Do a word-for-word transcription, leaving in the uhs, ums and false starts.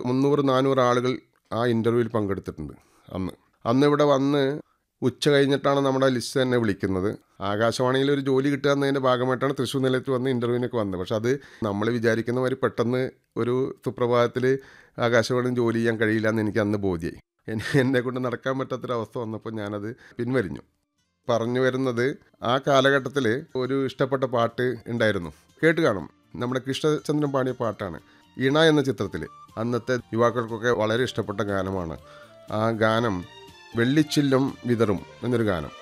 മുന്നൂറ് നാനൂറ് ആളുകൾ ആ ഇൻ്റർവ്യൂവിൽ പങ്കെടുത്തിട്ടുണ്ട് അന്ന്. അന്ന് ഇവിടെ വന്ന് ഉച്ച കഴിഞ്ഞിട്ടാണ് നമ്മുടെ ലിസ്റ്റ് തന്നെ വിളിക്കുന്നത്. ആകാശവാണിയിൽ ഒരു ജോലി കിട്ടുക എന്നതിൻ്റെ ഭാഗമായിട്ടാണ് തൃശ്ശൂർ നിലയത്തിൽ വന്ന് ഇൻ്റർവ്യൂവിനൊക്കെ വന്നത്. പക്ഷെ അത് നമ്മൾ വിചാരിക്കുന്ന മാതിരി പെട്ടെന്ന് ഒരു സുപ്രഭാതത്തിൽ ആകാശവാണിയിൽ ജോലി ചെയ്യാൻ കഴിയില്ല എന്ന് എനിക്ക് അന്ന് ബോധ്യമായി. എന്നെ കൊണ്ട് നടക്കാൻ പറ്റാത്തൊരവസ്ഥ വന്നപ്പോൾ ഞാനത് പിൻവലിഞ്ഞു. പറഞ്ഞു വരുന്നത്, ആ കാലഘട്ടത്തിൽ ഒരു ഇഷ്ടപ്പെട്ട പാട്ട് ഉണ്ടായിരുന്നു, കേട്ട് കാണും. നമ്മുടെ കൃഷ്ണചന്ദ്രൻ പാടിയ പാട്ടാണ് ഇണ എന്ന ചിത്രത്തിൽ. അന്നത്തെ യുവാക്കൾക്കൊക്കെ വളരെ ഇഷ്ടപ്പെട്ട ഗാനമാണ്. ആ ഗാനം വെള്ളിച്ചില്ലം വിതറും എന്നൊരു ഗാനം.